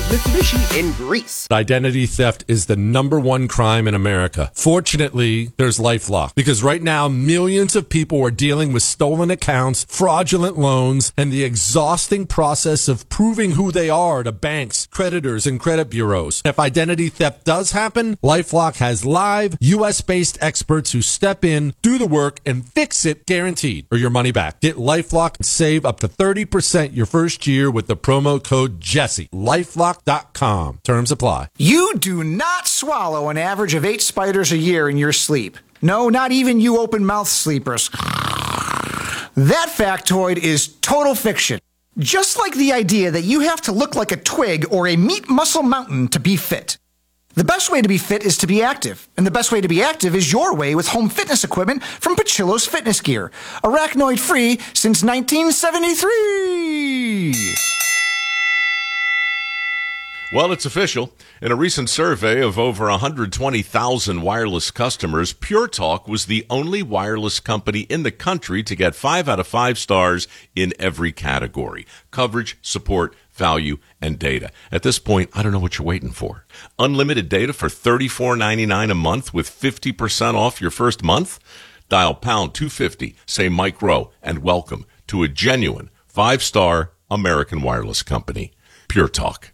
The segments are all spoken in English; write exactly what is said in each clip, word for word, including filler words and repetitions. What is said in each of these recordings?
Mitsubishi in Greece. Identity theft is the number one crime in America. Fortunately, there's LifeLock, because right now millions of people are dealing with stolen accounts, fraudulent loans, and the exhausting process of proving who they are to banks, creditors, and credit bureaus. If identity theft does happen, LifeLock has live U S based experts who step in, do the work, and fix it guaranteed, or your money back. Get LifeLock and save up to thirty percent your first year with the promo code Jesse. LifeLock dot com. Terms apply. You do not swallow an average of eight spiders a year in your sleep. No, not even you open-mouth sleepers. That factoid is total fiction. Just like the idea that you have to look like a twig or a meat muscle mountain to be fit. The best way to be fit is to be active, and the best way to be active is your way with home fitness equipment from Pachillo's Fitness Gear. Arachnoid-free since nineteen seventy-three! Well, it's official. In a recent survey of over one hundred twenty thousand wireless customers, Pure Talk was the only wireless company in the country to get five out of five stars in every category: coverage, support, value, and data. At this point, I don't know what you're waiting for. Unlimited data for thirty-four ninety-nine a month with fifty percent off your first month? Dial pound two fifty, say Mike Rowe, and welcome to a genuine five-star American wireless company. Pure Talk.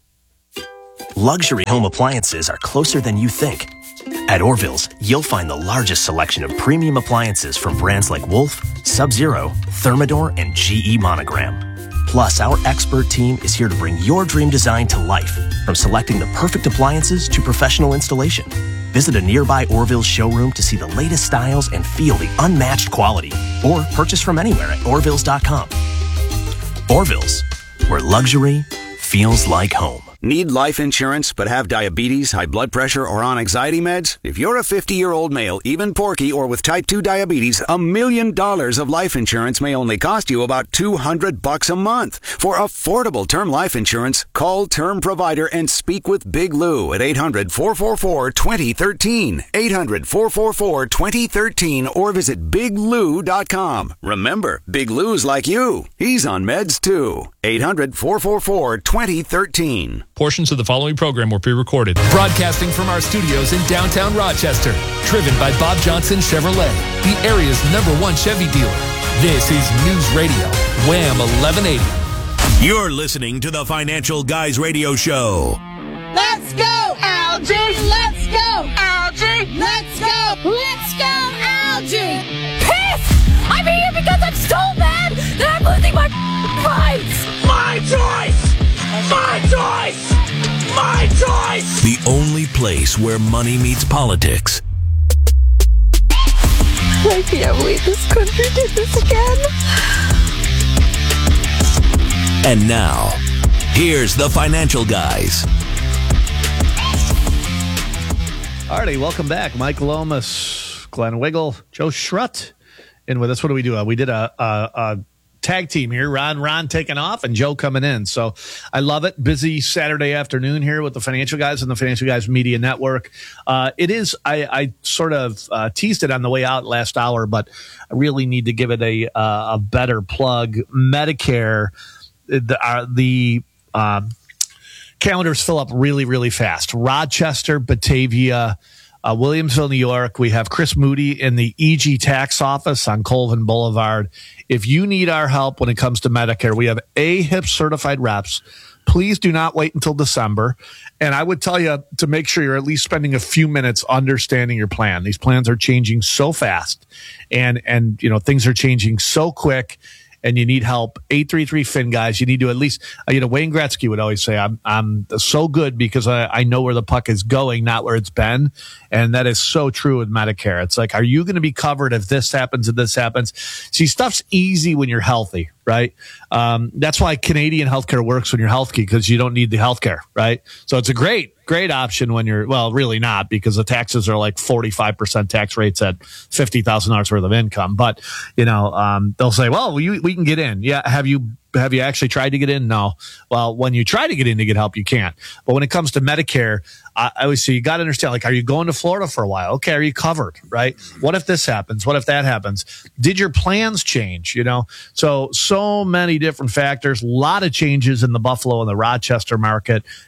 Luxury home appliances are closer than you think. At Orville's, you'll find the largest selection of premium appliances from brands like Wolf, Sub-Zero, Thermador, and G E Monogram. Plus, our expert team is here to bring your dream design to life, from selecting the perfect appliances to professional installation. Visit a nearby Orville's showroom to see the latest styles and feel the unmatched quality, or purchase from anywhere at Orvilles dot com. Orville's, where luxury feels like home. Need life insurance but have diabetes, high blood pressure, or on anxiety meds? If you're a fifty-year-old male, even porky, or with type two diabetes, a million dollars of life insurance may only cost you about two hundred bucks a month. For affordable term life insurance, call Term Provider and speak with Big Lou at eight hundred, four four four, two zero one three, eight hundred, four four four, two zero one three, or visit big lou dot com. Remember, Big Lou's like you. He's on meds too. eight hundred, four four four, two zero one three. Portions of the following program were pre-recorded. Broadcasting from our studios in downtown Rochester. Driven by Bob Johnson Chevrolet, the area's number one Chevy dealer. This is News Radio, Wham eleven eighty. You're listening to the Financial Guys Radio Show. Let's go, Algie! Let's go, Algie! Let's go! Let's go, Algie! Pissed! I'm here because I'm so mad that I'm losing my rights! My choice! My choice! My choice! The only place where money meets politics. I can't believe this country did this again. And now, here's the Financial Guys. Alrighty, welcome back. Mike Lomas, Glenn Wiggle, Joe Schrut in with us. What do we do? Uh, we did a, a, a tag team here. Ron, Ron taking off and Joe coming in. So I love it. Busy Saturday afternoon here with the Financial Guys and the Financial Guys Media Network. Uh, it is, I, I sort of uh, teased it on the way out last hour, but I really need to give it a, uh, a better plug. Medicare, the, uh, the uh, calendars fill up really, really fast. Rochester, Batavia, Uh, Williamsville, New York. We have Chris Moody in the E G Tax Office on Colvin Boulevard. If you need our help when it comes to Medicare, we have A H I P certified reps. Please do not wait until December. And I would tell you to make sure you're at least spending a few minutes understanding your plan. These plans are changing so fast, and, and, you know, things are changing so quick. And you need help, eight three three F I N, guys. You need to at least, you know, Wayne Gretzky would always say, I'm I'm so good because I, I know where the puck is going, not where it's been. And that is so true with Medicare. It's like, are you going to be covered if this happens and this happens? See, stuff's easy when you're healthy, right? Um, that's why Canadian healthcare works when you're healthy, because you don't need the healthcare, right? So it's a great, great option when you're, well, really not, because the taxes are like forty-five percent tax rates at fifty thousand dollars worth of income. But, you know, um, they'll say, well, we, we can get in. Yeah. Have you, have you actually tried to get in? No. Well, when you try to get in to get help, you can't. But when it comes to Medicare, I, I always say you got to understand, like, are you going to Florida for a while? Okay. Are you covered? Right. What if this happens? What if that happens? Did your plans change? You know, so, so many different factors, a lot of changes in the Buffalo and the Rochester market.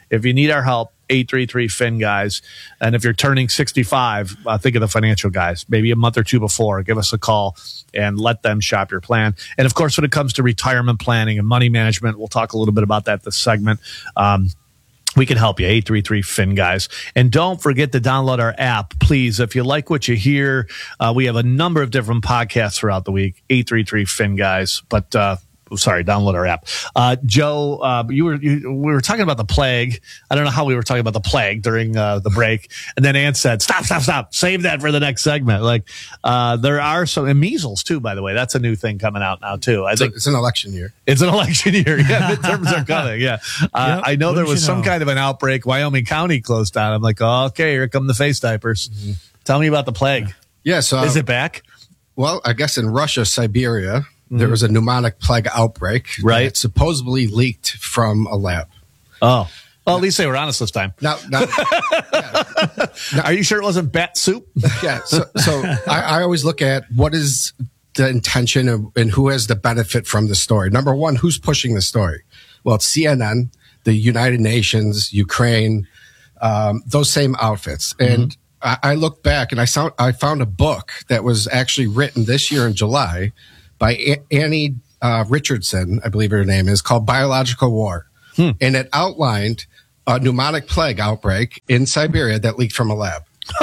if you need our help, eight three three F I N guys. And if you're turning sixty-five, uh, think of the financial guys. Maybe a month or two before, give us a call and let them shop your plan. And of course, when it comes to retirement planning and money management, we'll talk a little bit about that this segment. Um, we can help you, eight three three F I N guys. And don't forget to download our app, please. If you like what you hear, uh, we have a number of different podcasts throughout the week, eight three three F I N guys. But, uh, sorry, download our app. Uh, Joe, uh, you were, you, we were talking about the plague. I don't know how we were talking about the plague during uh, the break. And then Ann said, stop, stop, stop. Save that for the next segment. Like, uh, there are some, and measles too, by the way. That's a new thing coming out now too. I it's think a, it's an election year. It's an election year. Yeah. Midterms are coming. Yeah. Uh, Yep. I know What there did was you some know? kind of an outbreak. Wyoming County closed down. I'm like, oh, okay, here come the face diapers. Mm-hmm. Tell me about the plague. Yeah. So Is it back? Well, I guess in Russia, Siberia, mm-hmm. there was a pneumonic plague outbreak. Right. That supposedly leaked from a lab. Oh. Well, at least they were honest this time. Now, now, yeah. now Are you sure it wasn't bat soup? Yeah. So, so I, I always look at what is the intention of, and who has the benefit from the story. Number one, who's pushing the story? Well, it's C N N, the United Nations, Ukraine, um, those same outfits. And mm-hmm. I, I looked back and I found, I found a book that was actually written this year in July by a- Annie uh, Richardson, I believe her name is, called Biological War. Hmm. And it outlined a pneumonic plague outbreak in Siberia that leaked from a lab.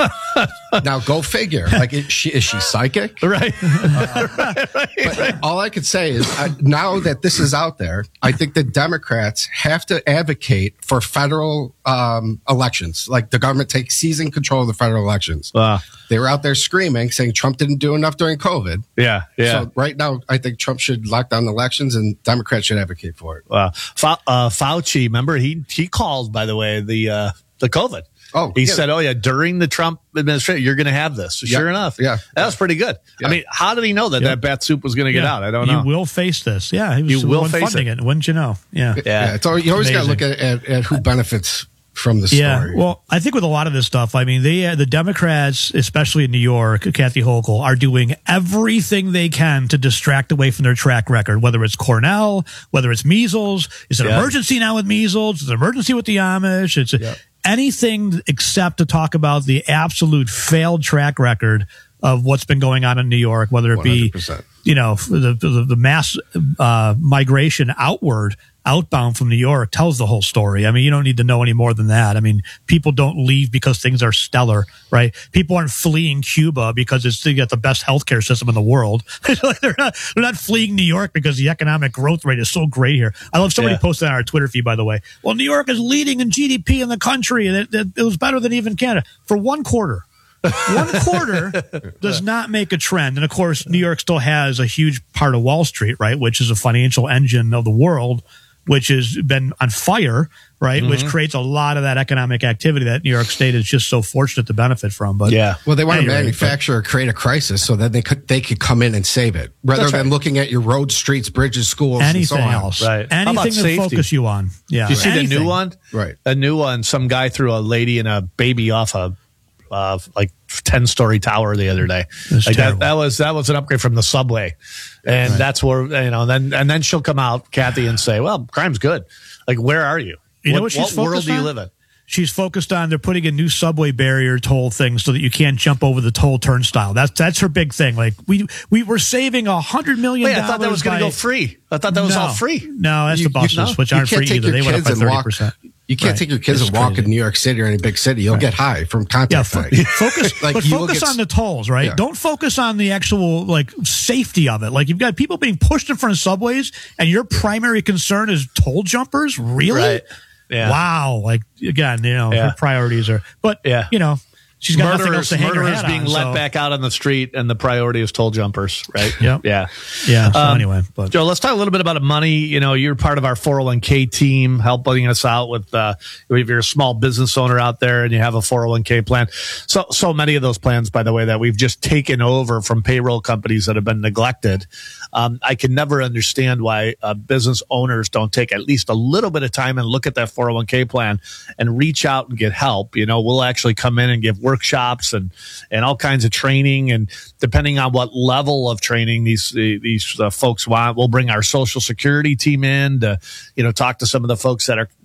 Now, go figure. Like, is she, is she psychic? Right. Uh, right, right, but right. All I could say is, uh, now that this is out there, I think the Democrats have to advocate for federal um, elections. Like, the government takes seizing control of the federal elections. Uh, they were out there screaming, saying Trump didn't do enough during COVID. Yeah, yeah. So right now, I think Trump should lock down elections, and Democrats should advocate for it. Uh, Fa- uh, Fauci, remember he he called, by the way, the uh, the COVID. Oh, he yeah. said, "Oh yeah, during the Trump administration, you're going to have this." So yeah. Sure enough, yeah, that was pretty good. Yeah. I mean, how did he know that Yeah. that bat soup was going to get Yeah. out? I don't know. You will face this. Yeah, he was You the will one face funding it. Wouldn't you know? Yeah, Yeah. yeah. It's all, you always got to look at, at, at who benefits from the story. Yeah, well, I think with a lot of this stuff, I mean, they uh, the Democrats, especially in New York, Kathy Hochul, are doing everything they can to distract away from their track record, whether it's Cornell, whether it's measles. It's an Yeah. emergency now with measles. It's an emergency with the Amish. It's a, Yeah. anything except to talk about the absolute failed track record of what's been going on in New York, whether it one hundred be, percent. you know, the, the, the mass uh, migration outward, outbound from New York tells the whole story. I mean, you don't need to know any more than that. I mean, people don't leave because things are stellar, right? People aren't fleeing Cuba because it's they got the best healthcare system in the world. they're not they're not fleeing New York because the economic growth rate is so great here. I love somebody Yeah. posted on our Twitter feed, by the way. Well, New York is leading in G D P in the country, and it, it, it was better than even Canada for one quarter. One quarter does not make a trend. And of course, New York still has a huge part of Wall Street, right, which is a financial engine of the world, which has been on fire, right, Mm-hmm. which creates a lot of that economic activity that New York State is just so fortunate to benefit from. But Yeah. Well, they want to Anyway, manufacture or create a crisis so that they could they could come in and save it, rather That's than right. looking at your roads, streets, bridges, schools, anything and so on. else, Right. How about anything to safety? focus you on. Yeah, Did you see anything. the new one? Right. A new one. Some guy threw a lady and a baby off a uh, like ten story tower the other day. That's Like that, terrible. that was that was an upgrade from the subway, and Right. that's where you know. Then and then she'll come out, Kathy, and say, "Well, crime's good. Like, where are you? You what know what she's what world focused do you on? live in?" She's focused on they're putting a new subway barrier toll thing so that you can't jump over the toll turnstile. That's that's her big thing. Like we we were saving a hundred million. Wait, I thought that was going to by- go free. I thought that was no, all free. No, that's You- the you- buses, no, which you aren't can't free take either. your They went up kids by and thirty walk- percent. You can't Right. take your kids It's and walk crazy. in New York City or any big city. You'll get high from contact Yeah, fo- high. focus, Like, but you will focus get- on the tolls, right? Yeah. Don't focus on the actual like safety of it. Like you've got people being pushed in front of subways, and your primary concern is toll jumpers. Really? Right. Yeah. Wow. Like again, you know, Yeah. her priorities are. But Yeah. you know, she's got nothing else Murderers, to hang her murderers hat being on, let so- back out on the street, and the priority is toll jumpers, right? Yep. Yeah. Yeah. So Um, anyway, but Joe, let's talk a little bit about money. You know, you're part of our four oh one k team, helping us out with, uh, if you're a small business owner out there and you have a four oh one k plan. So, so many of those plans, by the way, that we've just taken over from payroll companies that have been neglected. Um, I can never understand why uh, business owners don't take at least a little bit of time and look at that four oh one k plan and reach out and get help. You know, we'll actually come in and give workshops and, and all kinds of training. And depending on what level of training these, these uh, folks want, we'll bring our social security team in to, you know, talk to some of the folks that are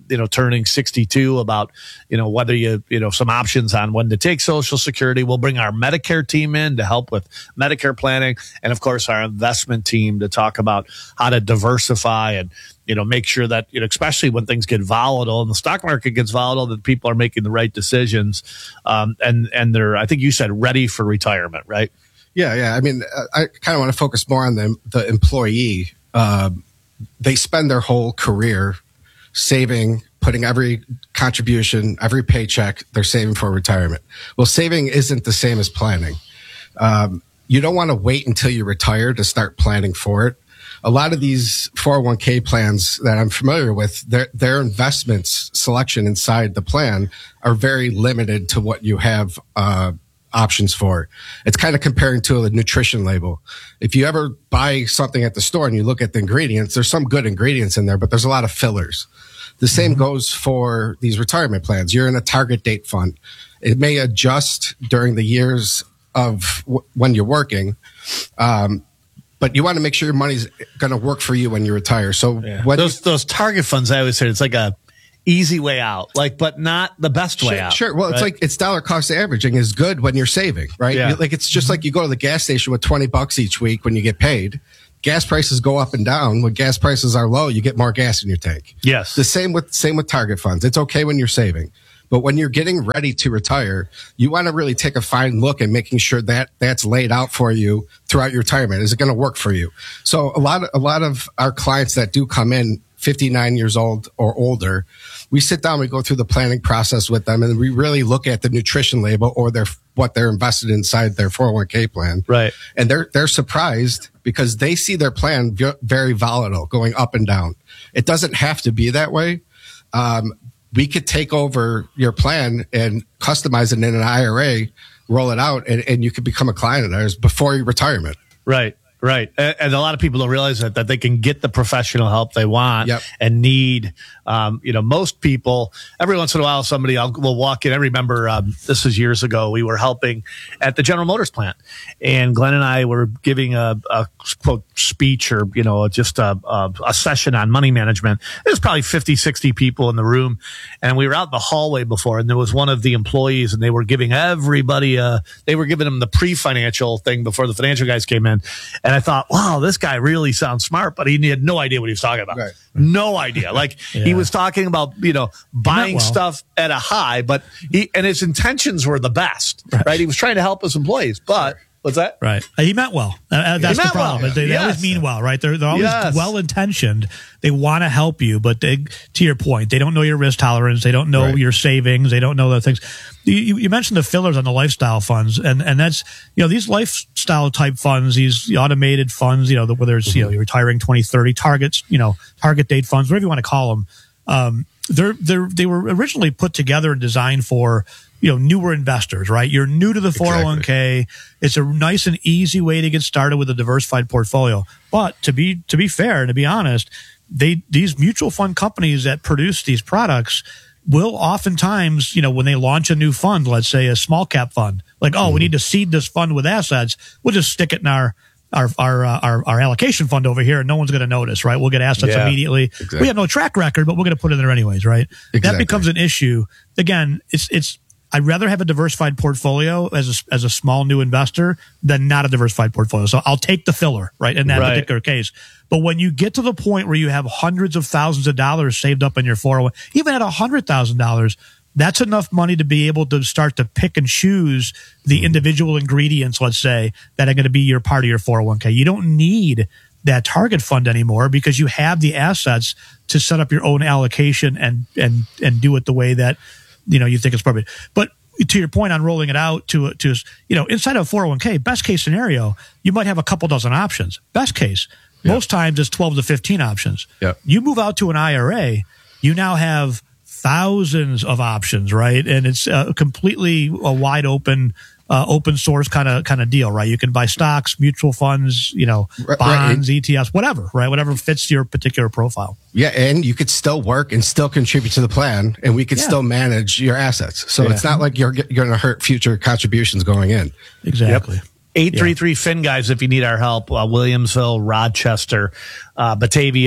you know, turning sixty-two, about, you know, whether you, you know, some options on when to take Social Security. We'll bring our Medicare team in to help with Medicare planning. And of course, our investment team to talk about how to diversify and, you know, make sure that, you know, especially when things get volatile and the stock market gets volatile, that people are making the right decisions. Um, and, and they're, I think you said, ready for retirement, right? Yeah. Yeah. I mean, I kind of want to focus more on the, the employee. Um, they spend their whole career saving, putting every contribution, every paycheck, they're saving for retirement. Well, saving isn't the same as planning. Um, you don't want to wait until you retire to start planning for it. A lot of these four oh one k plans that I'm familiar with, their, their investments selection inside the plan are very limited to what you have, uh, options for. It's kind of comparing to a nutrition label. If you ever buy something at the store and you look at the ingredients, there's some good ingredients in there, but there's a lot of fillers. The same mm-hmm. goes for these retirement plans. You're in a target date fund. It may adjust during the years of w- when you're working. Um, but you want to make sure your money's going to work for you when you retire. So yeah. when those, you, those target funds, I always say it's like a easy way out, like, but not the best way sure, out. Sure. Well, right? it's like, it's dollar cost averaging is good when you're saving, right? Yeah. Like, it's just like you go to the gas station with twenty bucks each week when you get paid. Gas prices go up and down. When gas prices are low, you get more gas in your tank. Yes. The same with, same with target funds. It's okay when you're saving, but when you're getting ready to retire, you want to really take a fine look at making sure that that's laid out for you throughout your retirement. Is it going to work for you? So a lot of, a lot of our clients that do come in fifty-nine years old or older, we sit down, we go through the planning process with them, and we really look at the nutrition label or their what they're invested inside their four oh one k plan. Right. And they're they're surprised because they see their plan very volatile, going up and down. It doesn't have to be that way. Um, we could take over your plan and customize it in an I R A, roll it out, and, and you could become a client of ours before your retirement. Right. Right. And, and a lot of people don't realize that, that they can get the professional help they want yep. and need. Um, you know, most people, every once in a while, somebody I'll, will walk in. I remember um, this was years ago. We were helping at the General Motors plant, and Glenn and I were giving a, a quote speech or, you know, just a, a, a session on money management. There's probably fifty, sixty people in the room, and we were out in the hallway before, and there was one of the employees, and they were giving everybody, uh, they were giving them the pre-financial thing before the financial guys came in. And I thought, wow, this guy really sounds smart, but he had no idea what he was talking about. Right. No idea. Like yeah. he was talking about, you know, buying well. stuff at a high, but he, and his intentions were the best, right? right? He was trying to help his employees, but what's that? Right. Uh, he meant well. Uh, that's He the meant problem. well. They, they Yes. always mean well, right? They're, they're always Yes. well-intentioned. They want to help you, but they, to your point, they don't know your risk tolerance. They don't know Right. your savings. They don't know the things. You, you, you mentioned the fillers on the lifestyle funds, and, and that's, you know, these lifestyle type funds, these automated funds, you know, whether it's, mm-hmm. you know, you're retiring twenty thirty targets, you know, target date funds, whatever you want to call them. Um, they're, they're, they were originally put together and designed for, you know, newer investors, right? You're new to the four oh one k. Exactly. It's a nice and easy way to get started with a diversified portfolio. But to be, to be fair and to be honest, they, these mutual fund companies that produce these products will oftentimes, you know, when they launch a new fund, let's say a small cap fund, like, oh, mm-hmm. we need to seed this fund with assets. We'll just stick it in our, our, our, uh, our, our allocation fund over here, and no one's going to notice, right? We'll get assets Yeah, immediately. exactly. We have no track record, but we're going to put it in there anyways, right? Exactly. That becomes an issue. Again, it's, it's, I'd rather have a diversified portfolio as a, as a small new investor than not a diversified portfolio. So I'll take the filler, right, in that Right. particular case. But when you get to the point where you have hundreds of thousands of dollars saved up in your four oh one, even at one hundred thousand dollars, that's enough money to be able to start to pick and choose the individual ingredients, let's say, that are going to be your part of your four oh one k. You don't need that target fund anymore because you have the assets to set up your own allocation and and and do it the way that, you know, you think it's appropriate. But to your point on rolling it out to, to, you know, inside of a four oh one k, best case scenario, you might have a couple dozen options. Best case, yep. most times it's twelve to fifteen options. Yep. You move out to an I R A, you now have thousands of options, right? And it's uh, completely a wide open, uh, open source kind of kind of deal, right? You can buy stocks, mutual funds, you know, Right, bonds, right. E T Fs, whatever, right? Whatever fits your particular profile. Yeah, and you could still work and still contribute to the plan, and we could Yeah. still manage your assets. So Yeah. it's not like you're, you're going to hurt future contributions going in. Exactly. eight three three Fin guys, if you need our help. Uh, Williamsville, Rochester, uh, Batavia,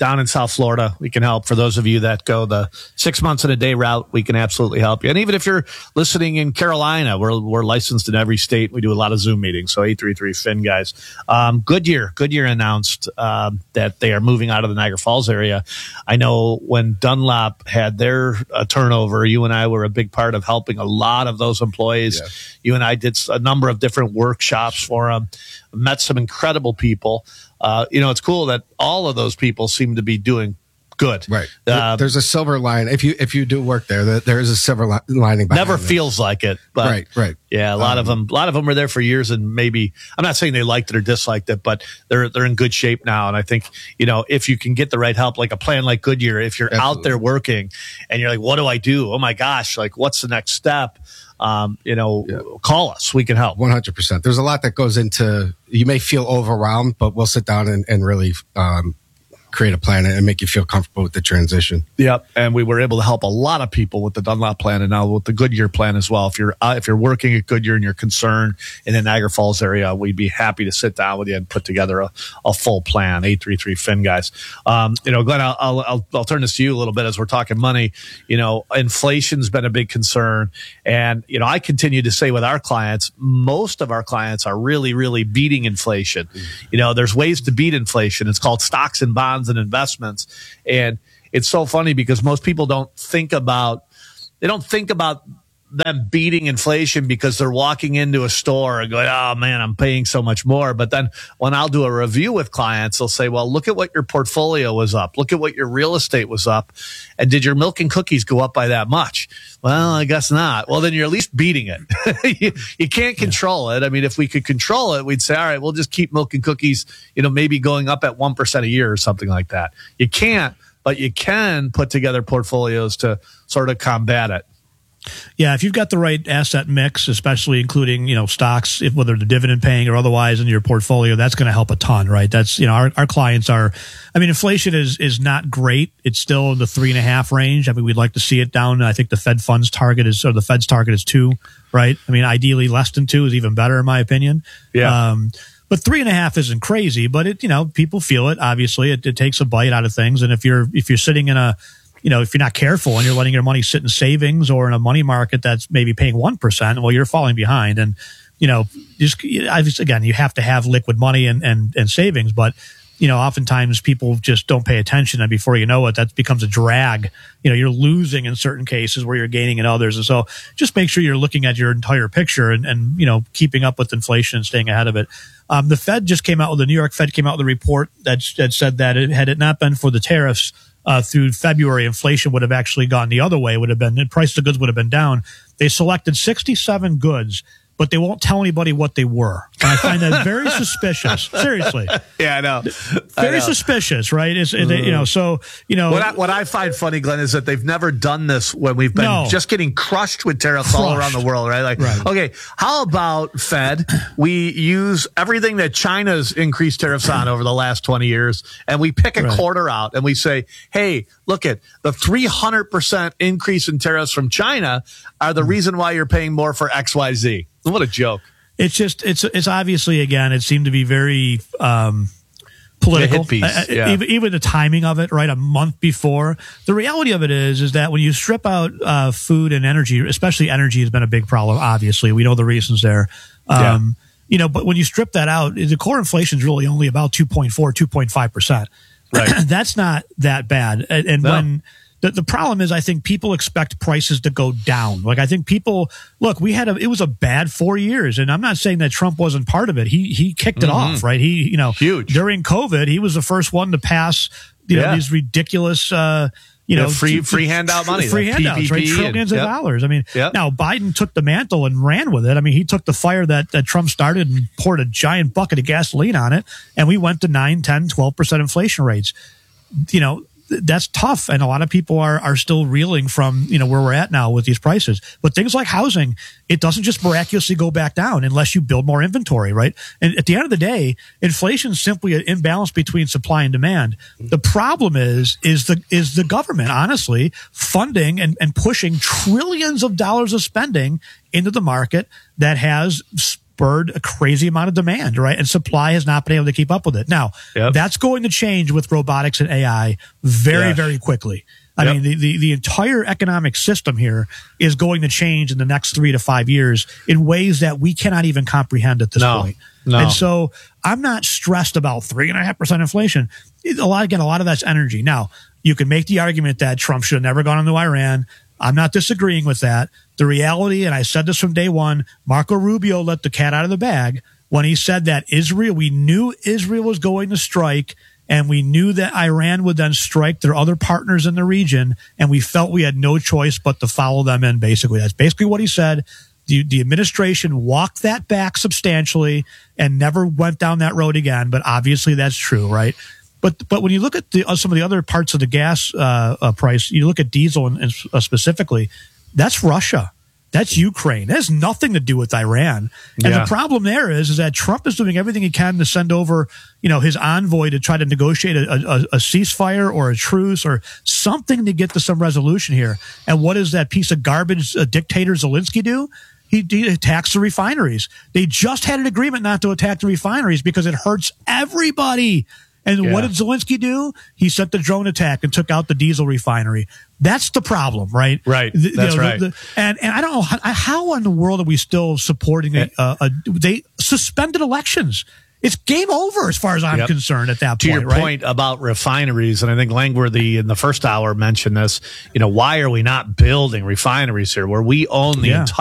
down in South Florida, we can help. For those of you that go the six months in a day route, we can absolutely help you. And even if you're listening in Carolina, we're we're licensed in every state. We do a lot of Zoom meetings. So eight three three F I N, guys. Um, Goodyear, Goodyear announced uh, that they are moving out of the Niagara Falls area. I know when Dunlop had their uh, turnover, you and I were a big part of helping a lot of those employees. Yeah. You and I did a number of different workshops for them, met some incredible people. Uh, you know, it's cool that all of those people seem to be doing good. Right. Uh, There's a silver line. If you if you do work there, there is a silver li- lining behind Never it. feels like it. But right, right. Yeah, a lot um, of them. A lot of them were there for years, and maybe I'm not saying they liked it or disliked it, but they're they're in good shape now. And I think, you know, if you can get the right help, like a plan like Goodyear, if you're absolutely out there working and you're like, what do I do? Oh my gosh, like what's the next step? Um, you know, yeah. Call us. We can help. one hundred percent. There's a lot that goes into, you may feel overwhelmed, but we'll sit down and, and really um, create a plan and make you feel comfortable with the transition. Yep. And we were able to help a lot of people with the Dunlop plan and now with the Goodyear plan as well. If you're uh, if you're working at Goodyear and you're concerned in the Niagara Falls area, we'd be happy to sit down with you and put together a, a full plan. eight three three F I N, guys. Um, you know, Glenn, I'll, I'll, I'll turn this to you a little bit as we're talking money. You know, inflation's been a big concern. And, you know, I continue to say with our clients, most of our clients are really, really beating inflation. Mm-hmm. You know, there's ways to beat inflation. It's called stocks and bonds and investments. And it's so funny because most people don't think about, they don't think about them beating inflation because they're walking into a store and going, oh man, I'm paying so much more. But then when I'll do a review with clients, they'll say, well, look at what your portfolio was up. Look at what your real estate was up. And did your milk and cookies go up by that much? Well, I guess not. Well, then you're at least beating it. you, you can't control it. I mean, if we could control it, we'd say, all right, we'll just keep milk and cookies, you know, maybe going up at one percent a year or something like that. You can't, but you can put together portfolios to sort of combat it. Yeah, if you've got the right asset mix, especially including, you know, stocks, if, whether they're dividend paying or otherwise in your portfolio, that's going to help a ton, right? That's, you know, our, our clients are, I mean, inflation is is not great. It's still in the three and a half range. I mean, we'd like to see it down. I think the Fed funds target is, or the Fed's target is two, right? I mean, ideally less than two is even better in my opinion. Yeah. Um, but three and a half isn't crazy, but it, you know, people feel it. Obviously, it, it takes a bite out of things. And if you're if you're sitting in a you know, if you're not careful and you're letting your money sit in savings or in a money market that's maybe paying one percent, well, you're falling behind. And, you know, just again, you have to have liquid money and, and, and savings. But, you know, oftentimes people just don't pay attention. And before you know it, that becomes a drag. You know, you're losing in certain cases where you're gaining in others. And so just make sure you're looking at your entire picture and, and you know, keeping up with inflation and staying ahead of it. Um, the Fed just came out with, the New York Fed came out with a report that, that said that it, had it not been for the tariffs, Uh, through February, inflation would have actually gone the other way, would have been, the price of goods would have been down. They selected sixty-seven goods, but they won't tell anybody what they were. And I find that very suspicious. Seriously. Yeah, I know. Very I know. suspicious, right? It's, mm. it, you know, so, you know. What I, what I find funny, Glenn, is that they've never done this when we've been no. just getting crushed with tariffs crushed. all around the world, right? Like, right. okay, how about Fed? We use everything that China's increased tariffs on over the last twenty years, and we pick a right. quarter out and we say, hey, look at the three hundred percent increase in tariffs from China are the mm. reason why you're paying more for X Y Z. What a joke. It's just, it's, it's obviously, again, it seemed to be very, um, political. Piece, yeah. even, even the timing of it, right? A month before. The reality of it is, is that when you strip out, uh, food and energy, especially energy has been a big problem. Obviously, we know the reasons there. Um, yeah. you know, but when you strip that out, the core inflation is really only about two point four, two point five percent. Right. That's not that bad. And, and no. when, The, the problem is I think people expect prices to go down. Like I think people, look, we had a, it was a bad four years and I'm not saying that Trump wasn't part of it. He, he kicked it mm-hmm. off, right? He, you know, huge during COVID, he was the first one to pass, you yeah. know, these ridiculous, uh, you know, yeah, free, to, free handout money, free like handouts, P P P right? Trillions and, of yep. dollars. I mean, yep. now Biden took the mantle and ran with it. I mean, he took the fire that, that Trump started and poured a giant bucket of gasoline on it. And we went to nine, ten, twelve percent inflation rates. You know, that's tough. And a lot of people are, are still reeling from, you know, where we're at now with these prices. But things like housing, it doesn't just miraculously go back down unless you build more inventory, right? And at the end of the day, inflation is simply an imbalance between supply and demand. The problem is, is the, is the government, honestly, funding and, and pushing trillions of dollars of spending into the market that has spurred a crazy amount of demand, right? And supply has not been able to keep up with it. Now, yep. that's going to change with robotics and A I very, yes. very quickly. I yep. mean, the, the, the entire economic system here is going to change in the next three to five years in ways that we cannot even comprehend at this no, point. No. And so I'm not stressed about three and a half percent inflation. A lot, again, a lot of that's energy. Now, you can make the argument that Trump should have never gone into Iran. I'm not disagreeing with that. The reality, and I said this from day one, Marco Rubio let the cat out of the bag when he said that Israel, we knew Israel was going to strike, and we knew that Iran would then strike their other partners in the region, and we felt we had no choice but to follow them in, basically. That's basically what he said. The, the administration walked that back substantially and never went down that road again, but obviously that's true, right? But but when you look at the, uh, some of the other parts of the gas uh, uh, price, you look at diesel and, and uh, specifically, that's Russia. That's Ukraine. That has nothing to do with Iran. And yeah. the problem there is, is that Trump is doing everything he can to send over, you know, his envoy to try to negotiate a, a, a ceasefire or a truce or something to get to some resolution here. And what does that piece of garbage uh, dictator Zelensky do? He, he attacks the refineries. They just had an agreement not to attack the refineries because it hurts everybody. And yeah. what did Zelensky do? He sent the drone attack and took out the diesel refinery. That's the problem, right? Right. The, That's you know, right. The, the, and and I don't know how, how in the world are we still supporting a, a, a they suspended elections. It's game over as far as I'm yep. concerned at that to point. To your right? point about refineries, and I think Langworthy in the first hour mentioned this, you know, why are we not building refineries here where we own the yeah. entire